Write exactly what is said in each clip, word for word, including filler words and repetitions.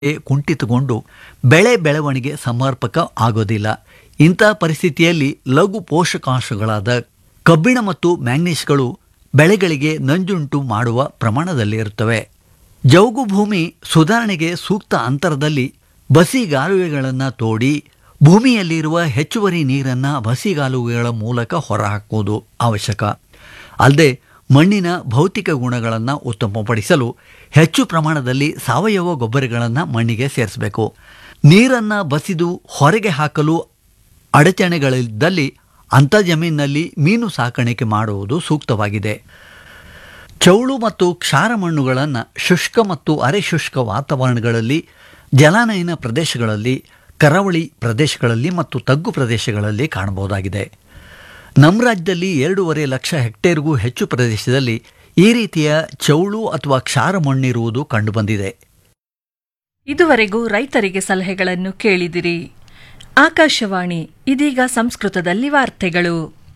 ಕುಂಠಿತಗೊಂಡು ಬೆಳೆ ಬೆಳವಣಿಗೆ ಸಮರ್ಪಕ ಆಗೋದಿಲ್ಲ. ಇಂಥ ಪರಿಸ್ಥಿತಿಯಲ್ಲಿ ಲಘು ಪೋಷಕಾಂಶಗಳಾದ ಕಬ್ಬಿಣ ಮತ್ತು ಮ್ಯಾಂಗ್ನೀಸ್ಗಳು ಬೆಳೆಗಳಿಗೆ ನಂಜುಂಟು ಮಾಡುವ ಪ್ರಮಾಣದಲ್ಲಿರುತ್ತವೆ. ಜೌಗು ಭೂಮಿ ಸುಧಾರಣೆಗೆ ಸೂಕ್ತ ಅಂತರದಲ್ಲಿ ಬಸಿಗಾಲುವೆಗಳನ್ನು ತೋಡಿ ಭೂಮಿಯಲ್ಲಿರುವ ಹೆಚ್ಚುವರಿ ನೀರನ್ನು ಬಸಿಗಾಲುವೆಗಳ ಮೂಲಕ ಹೊರಹಾಕುವುದು ಅವಶ್ಯಕ. ಅಲ್ಲದೆ ಮಣ್ಣಿನ ಭೌತಿಕ ಗುಣಗಳನ್ನು ಉತ್ತಮಪಡಿಸಲು ಹೆಚ್ಚು ಪ್ರಮಾಣದಲ್ಲಿ ಸಾವಯವ ಗೊಬ್ಬರಗಳನ್ನು ಮಣ್ಣಿಗೆ ಸೇರಿಸಬೇಕು. ನೀರನ್ನು ಬಸಿದು ಹೊರಗೆ ಹಾಕಲು ಅಡಚಣೆಗಳಿದ್ದಲ್ಲಿ ಅಂಥ ಜಮೀನಿನಲ್ಲಿ ಮೀನು ಸಾಕಾಣಿಕೆ ಮಾಡುವುದು ಸೂಕ್ತವಾಗಿದೆ. ಚೌಳು ಮತ್ತು ಕ್ಷಾರ ಮಣ್ಣುಗಳನ್ನು ಶುಷ್ಕ ಮತ್ತು ಅರೆಶುಷ್ಕ ವಾತಾವರಣಗಳಲ್ಲಿ, ಜಲಾನಯನ ಪ್ರದೇಶಗಳಲ್ಲಿ, ಕರಾವಳಿ ಪ್ರದೇಶಗಳಲ್ಲಿ ಮತ್ತು ತಗ್ಗು ಪ್ರದೇಶಗಳಲ್ಲಿ ಕಾಣಬಹುದಾಗಿದೆ. ನಮ್ಮ ರಾಜ್ಯದಲ್ಲಿ ಎರಡೂವರೆ ಲಕ್ಷ ಹೆಕ್ಟೇರ್ಗೂ ಹೆಚ್ಚು ಪ್ರದೇಶದಲ್ಲಿ ಈ ರೀತಿಯ ಚೌಳು ಅಥವಾ ಕ್ಷಾರ ಮಣ್ಣಿರುವುದು ಕಂಡುಬಂದಿದೆ. ಇದುವರೆಗೂ ರೈತರಿಗೆ ಸಲಹೆಗಳನ್ನು ಕೇಳಿದಿರಿ. ಆಕಾಶವಾಣಿ, ಇದೀಗ ಸಂಸ್ಕೃತದಲ್ಲಿ ವಾರ್ತೆಗಳು.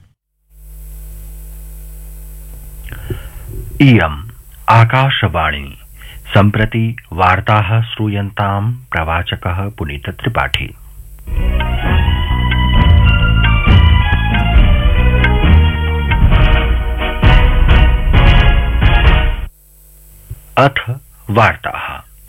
इयम् आकाशवाणी सम्प्रति वार्ताः श्रूयन्ताम् प्रवाचकः पुनीत त्रिपाठी। अथ वार्ताः।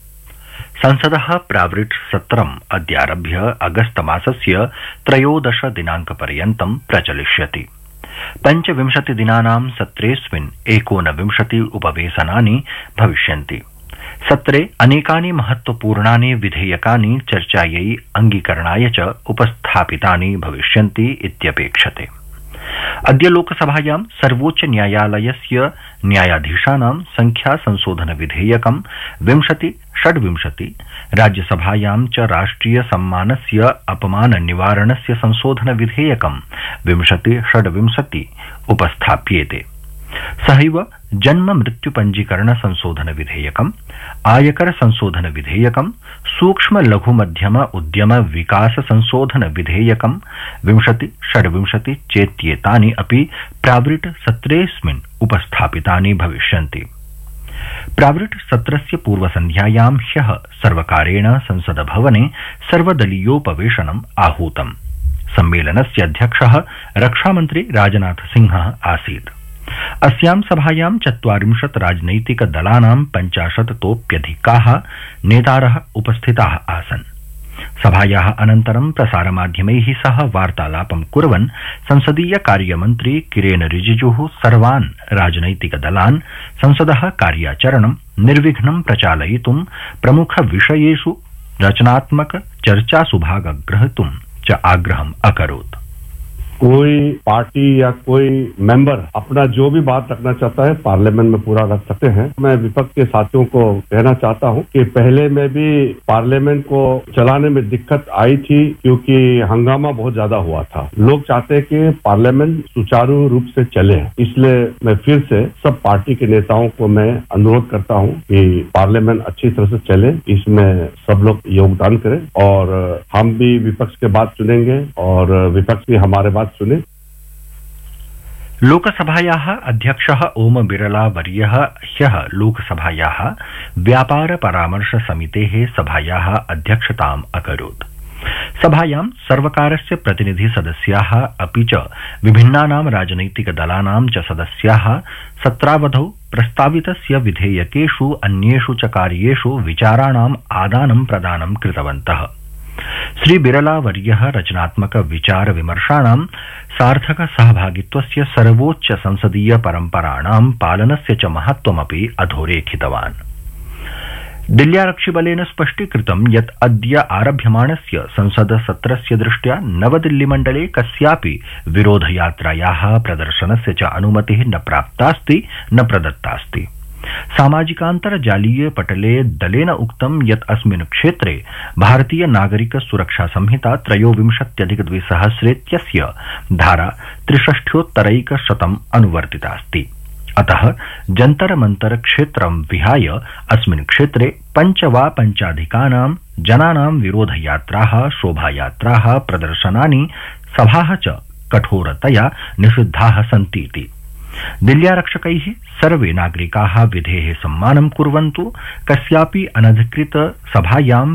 संसदः प्रावृट् सत्रम् अद्यारभ्य अगस्त मासस्य त्रयोदश दिनाङ्कपर्यन्तं प्रचलिष्यति। पञ्चविंशति दिनानां सत्रेऽस्मिन् एकोनविंशति उपवेशनानि भविष्यन्ति। सत्रे अनेकानि महत्वपूर्णानि विधेयकानि चर्चायै अंगीकरणाय च उपस्थापितानि भविष्यन्ति इत्यपेक्षते। अद्य लोकसभायां सर्वोच्च न्यायालयस्य न्यायाधीशानां संख्या संशोधन विधेयकं विंशति षड्विंशति, राज्यसभायां च राष्ट्रिय सम्मानस्य अपमान निवारणस्य संशोधन विधेयकं विंशति षड्विंशति उपस्थाप्येते। सहैव जन्म मृत्यु पंजीकरण संशोधन विधेयकम्, आयकर संशोधन विधेयकं, सूक्ष्म लघु मध्यम उद्यम विकास संशोधन विधेयकं विंशति षड्विंशति चेत्येतानि अपि प्रावृट् सत्रेऽस्मिन् उपस्थापितानि भविष्यन्ति। प्रावृट् सत्रस्य पूर्वसन्ध्यायां ह्यः सर्वकारेण संसदभवने सर्वदलीयोपवेशनम् आहूतम्। सम्मेलनस्य अध्यक्षः रक्षामन्त्री राजनाथ सिंहः आसीत्। अस्यां सभायां चत्वारिंशत् राजनैतिक दलानां पञ्चाशत्तोऽप्यधिकाः नेतारः उपस्थिताः आसन्। सभायाः अनन्तरं प्रसारमाध्यमैः सह वार्तालापं कुर्वन् संसदीय कार्यमन्त्री किरेन रिजिजुः सर्वान् राजनैतिक दलान् संसदः कार्याचरणं निर्विघ्नं प्रचालयितुं प्रमुखविषयेषु रचनात्मक चर्चासु भागग्रहीतुं च आग्रहम् अकरोत्। कोई पार्टी या कोई मेंबर अपना जो भी बात रखना चाहता है पार्लियामेंट में पूरा रख सकते हैं। मैं विपक्ष के साथियों को कहना चाहता हूं कि पहले में भी पार्लियामेंट को चलाने में दिक्कत आई थी क्योंकि हंगामा बहुत ज्यादा हुआ था। लोग चाहते हैं कि पार्लियामेंट सुचारू रूप से चले, इसलिए मैं फिर से सब पार्टी के नेताओं को मैं अनुरोध करता हूं कि पार्लियामेंट अच्छी तरह से चले, इसमें सब लोग योगदान करें और हम भी विपक्ष के बात सुनेंगे और विपक्ष भी हमारे बात सुने। लोकसभायाः अध्यक्षः ओम बिरला वर्यः ह्यः लोकसभायाः व्यापार परामर्श समितेः सभायाः अध्यक्षताम् अकरोत्। सभायां सर्वकारस्य प्रतिनिधि सदस्याः अपि च विभिन्नानां राजनैतिक दलानां च सदस्याः सत्रावधौ प्रस्तावितस्य विधेयकेषु अन्येषु च कार्येषु विचाराणाम् आदानं प्रदानं कृतवन्तः। श्री बिरला वर्यः रचनात्मक विचार विमर्शाणां सार्थक सहभागित्वस्य सर्वोच्च संसदीय परम्पराणां पालनस्य च महत्वमपि अधोरेखितवान्। दिल्ल्यारक्षिबलेन स्पष्टीकृतं यत् अद्य आरभ्यमाणस्य संसद सत्रस्य दृष्ट्या नवदिल्लीमण्डले कस्यापि विरोधयात्रायाः प्रदर्शनस्य च अनुमतिः न प्राप्तास्ति न प्रदत्तास्ति। सामाजिकान्तर्जालीय पटले दलेन उक्तं यत् अस्मिन् क्षेत्रे भारतीय नागरिक सुरक्षा संहिता त्रयोविंशत्यधिक द्विसहस्रेत्यस्य धारा त्रिषष्ठ्योत्तरैकशतम् अनुवर्तितास्ति। अतः जन्तर मंतर क्षेत्रं विहाय अस्मिन् क्षेत्रे पञ्च वा पञ्चाधिकानां जनानां विरोधयात्राः, शोभायात्राः, प्रदर्शनानि, सभाः च कठोरतया निषिद्धाः सन्तीति। दिल्ल्यारक्षकैः सर्वे नागरिकाः विधेः सम्मानं कुर्वन्तु, कस्यापि अनधिकृत सभायां